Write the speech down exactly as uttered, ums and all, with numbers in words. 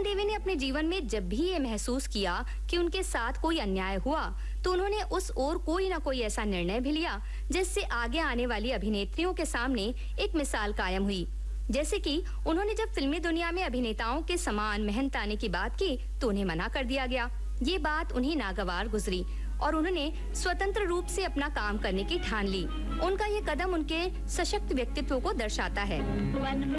देवी ने अपने जीवन में जब भी ये महसूस किया कि उनके साथ कोई अन्याय हुआ, तो उन्होंने उस ओर कोई ना कोई ऐसा निर्णय भी लिया जिससे आगे आने वाली अभिनेत्रियों के सामने एक मिसाल कायम हुई। जैसे कि उन्होंने जब फिल्मी दुनिया में अभिनेताओं के समान मेहनत आने की बात की तो उन्हें मना कर दिया गया। ये बात उन्हें नागवार गुजरी और उन्होंने स्वतंत्र रूप से अपना काम करने की ठान ली। उनका ये कदम उनके सशक्त व्यक्तित्व को दर्शाता है।